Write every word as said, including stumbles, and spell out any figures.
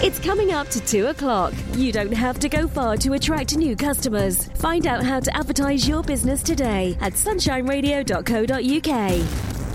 It's coming up to two o'clock. You don't have to go far to attract new customers. Find out how to advertise your business today at sunshine radio dot co dot uk.